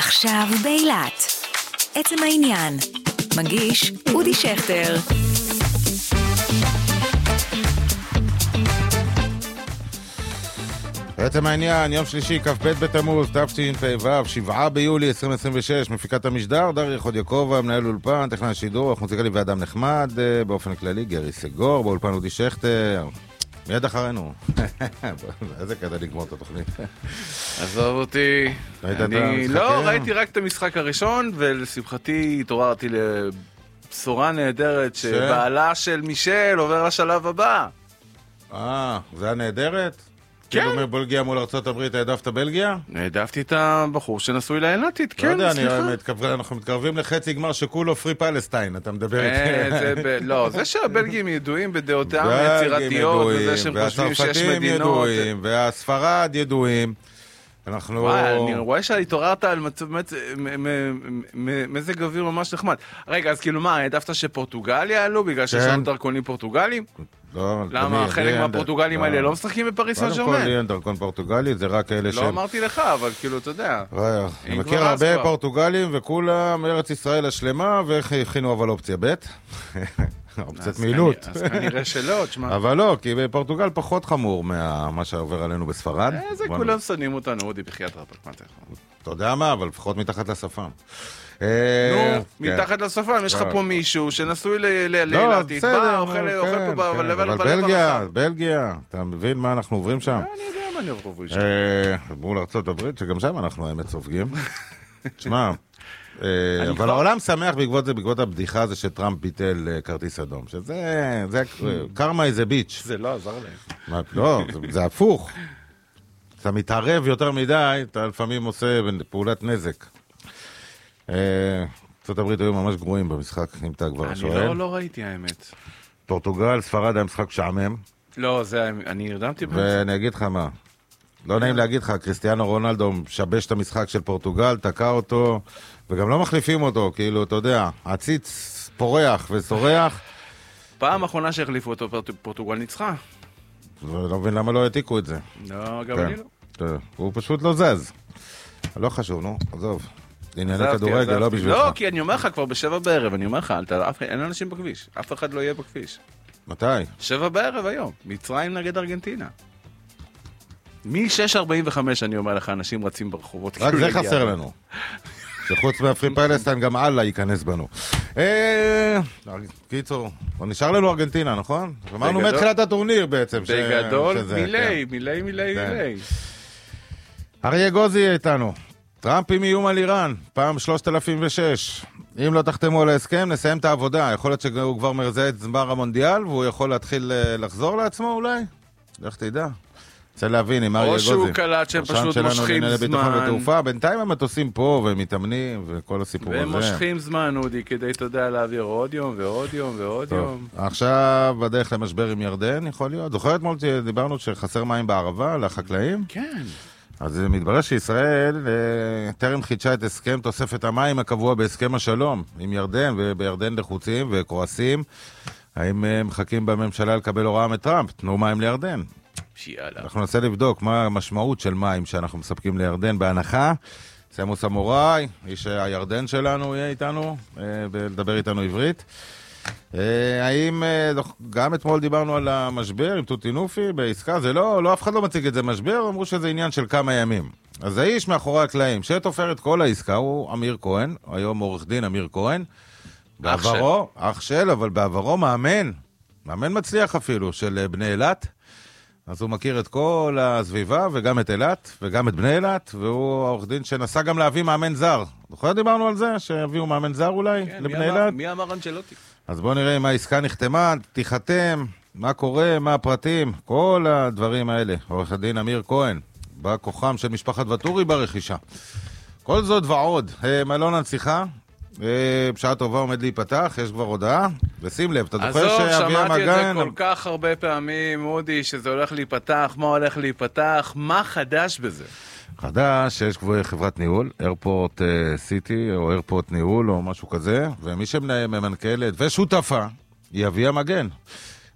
עכשיו באילת. עצם העניין. מגיש אודי שכטר. עצם העניין, יום שלישי, כ"ב בתמוז, תשפ"ו, 7 ביולי 2026, מפיקת המשדר, דריה חודייקובה, מנהל אולפן, טכנאי השידור, מוזיקלי ואדם נחמד, באופן כללי, גרי סגור, באולפן אודי שכטר. מיד אחרינו. איזה קטע לגמור את התוכנית. עזוב אותי. אני לא ראיתי רק את המשחק הראשון, ולשמחתי התעוררתי לבשורה נהדרת שבעלה של מישל עובר לשלב הבא. זה היה נהדרת? כן. כאילו מבולגיה מול ארצות הברית העדפת בלגיה? העדפתי את הבחור שנשוי לאילתית, כן, סליחה. לא יודע, אנחנו מתקרבים לחצי גמר שכולו פרי פלסטיין, אתה מדבר איתי. לא, זה שהבלגים ידועים בדעותיהם יצירתיות, וזה שהם חושבים שיש מדינות. ידועים, והספרד ידועים. אני רואה שהתעוררת על מזג אוויר ממש נחמד. רגע, אז כאילו מה, העדפת שפורטוגל יעלו בגלל שיש לנו דרכונים פורטוגלים? לא, למה חלק מהפורטוגלים האלה לא משחקים בפריס סן ז'רמן? קודם כל לי אין דרכון פורטוגלי, זה רק אלה לא אמרתי לך, אבל כאילו, אתה יודע. אני מכיר הרבה פורטוגלים וכולם ארץ ישראל השלמה, והכינו אבל אופציה ב' אופציית מילוט. אז כנראה שלא, תשמע. אבל לא, כי בפורטוגל פחות חמור מה שעובר עלינו בספרד. זה כולם שונאים אותנו, אודי בחייאת רבק, מה אתה יכול? אתה יודע מה, אבל לפחות מתחת לשפם. נו, מתחת לשפם, יש לך פה מישהו שנשוי לאילתית, בא, אוכל פה בלבל. אבל בלגיה, אתה מבין מה אנחנו עוברים שם? אני יודע מה אני עוברים שם. מול ארצות הברית, שגם שם אנחנו האמת סופגים. תשמע, אבל העולם שמח בעקבות זה, בעקבות הבדיחה הזה שטראמפ ביטל כרטיס אדום, שזה קרמה איזה ביץ'. זה לא עזר להם. לא, זה הפוך. אתה מתערב יותר מדי, אתה לפעמים עושה פעולת נזק. ארצות הברית היו ממש גרועים במשחק, אם אתה כבר שואל. אני לא ראיתי האמת. פורטוגל, ספרד היה משחק שעמם. לא, אני הרדמתי במשחק. ואני אגיד לך מה, לא נעים להגיד לך, קריסטיאנו רונלדו משבש את המשחק של פורטוגל, תקע אותו, וגם לא מחליפים אותו, כאילו, אתה יודע, הציץ פורח וסורח. פעם האחרונה שהחליפו אותו, פורטוגל ניצחה. לא מבין למה לא העתיקו את זה. לא, גם אני לא. הוא פשוט לא זז. לא חשוב, נו, עזוב. ענייני כדורגל, לא בשבילך. לא, כי אני אומר לך כבר ב7 בערב, אני אומר לך, אין אנשים בכביש, אף אחד לא יהיה בכביש. מתי? 7 בערב היום, מצרים נגד ארגנטינה. מ-6:45 אני אומר לך, אנשים רצים ברחובות. רק זה חסר לנו. שחוץ מהפרי פלסטיין גם אללה ייכנס בנו. קיצור, נשאר לנו ארגנטינה, נכון? אמרנו מתחילת הטורניר בעצם. בגדול, מילי. אריה גוזי איתנו. טראמפ עם איום על איראן, פעם 3006. אם לא תחתמו על ההסכם, נסיים את העבודה. יכול להיות שהוא כבר מרזה את זמר המונדיאל, והוא יכול להתחיל לחזור לעצמו אולי? איך תדע? רוצה להבין עם אריה גוזי. או שהוא קלט שהם פשוט מושכים זמן. בינתיים המטוסים פה ומתאמנים וכל הסיפור הזה. והם מושכים זמן, אודי, כדי, אתה יודע, להעביר עוד יום ועוד יום ועוד יום. עכשיו בדרך למשבר עם ירדן, יכול להיות. זוכרת מול דיברנו שחסר מים בערבה לחקלאים? כן. אז מתברר שישראל טרם חידשה את הסכם תוספת המים הקבוע בהסכם השלום עם ירדן, ובירדן לחוצים וכועסים. האם מחכים בממשלה לקבל הוראה מטראמפ? תנו מים לירדן. אנחנו ננסה לבדוק מה המשמעות של מים שאנחנו מספקים לירדן בהנחה. סמוס אמוראי, איש הירדן שלנו יהיה איתנו, ולדבר איתנו עברית. האם, גם אתמול דיברנו על המשבר עם טוטינופי בעסקה, זה לא, אף אחד לא מציג את זה משבר, אמרו שזה עניין של כמה ימים. אז האיש מאחורי הקלעים, שתופר את כל העסקה, הוא אמיר כהן, היום עורך דין אמיר כהן, בעברו, אח של, אבל בעברו מאמן מצליח אפילו, של בני אילת. אז הוא מכיר את כל הסביבה, וגם את אילת, וגם את בני אילת, והוא העורך דין שנסע גם להביא מאמן זר. זוכר דיברנו על זה, שהביאו מאמן זר אולי לבני אילת? מי אמר אנצ'לוטי? אז בואו נראה אם העסקה נחתמה, תיחתם, מה קורה, מה הפרטים, כל הדברים האלה. עורך הדין אמיר כהן, בא כוחם של משפחת וטורי ברכישה. כל זאת ועוד, מלון הנציחה, בשעה טובה עומד להיפתח, יש כבר הודעה, ושים לב, אתה זוכר שאבי המגן... שמעתי את זה כל כך הרבה פעמים, אודי, שזה הולך להיפתח, מה הולך להיפתח, מה חדש בזה? חדש, שיש כבר חברת ניהול, איירפורט סיטי, או איירפורט ניהול, או משהו כזה, ומי שממנכלת ושותפה, היא אבי המגן.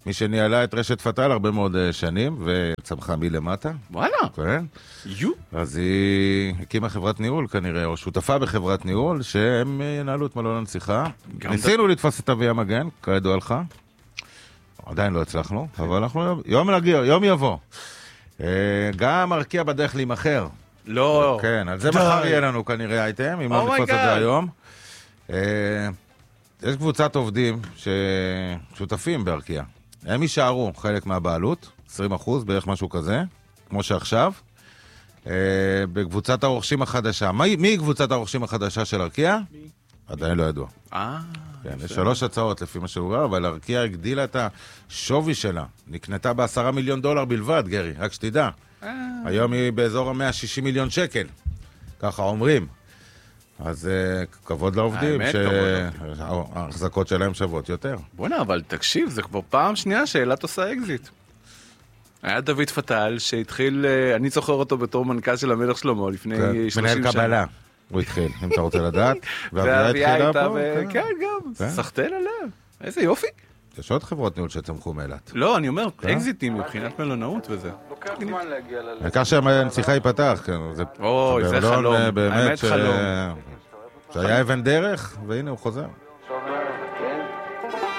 מי שניהלה את רשת פטל הרבה מאוד שנים, וצמחה מלמטה. וואלה. כן. יו. אז היא הקימה חברת ניהול כנראה, או שותפה בחברת ניהול, שהם ינהלו את מלון הנסיכה. ניסינו לתפוס את אבי המגן, כידוע לך. עדיין לא הצלחנו, אבל אנחנו יום יבוא. גם ארקיע בדרך להימחר. לא. כן, על זה מחר יהיה לנו כנראה אייטם, אם לא נתפוס את זה היום. יש קבוצת עובדים ששותפים בארקיע. הם יישארו חלק מהבעלות, 20%, בערך משהו כזה, כמו שעכשיו. בקבוצת הרוכשים החדשה. מי קבוצת הרוכשים החדשה של ארקיע? עדיין לא ידוע. כן, יש 3 הצעות לפי מה שהוא, אבל ארקיע הגדילה את השווי שלה. נקנתה ב$10 מיליון בלבד, גרי, רק שתדע. היום היא באזור ה-160 מיליון שקל. ככה אומרים. אז כבוד לעובדים שההחזקות שלהם שוות יותר. בוא'נה, אבל תקשיב, זה כבר פעם שנייה שאלת עושה אקזיט. היה דוד פטל שהתחיל, אני זוכר אותו בתור מנכ"ל של המלך שלמה לפני 30 שנה. מנהל קבלה, הוא התחיל, אם אתה רוצה לדעת. ואביה התחילה פה. כן, גם, סחטל עליה. איזה יופי. יש עוד חברות ניהול שצמחו מאילת. לא, אני אומר, אקזיטים מבחינת מלונאות וזה. לוקח זמן להגיע ללב. העיקר שהנסיכה ייפתח, אוי, זה חלום. באמת שהיה אבן דרך, והנה הוא חוזר.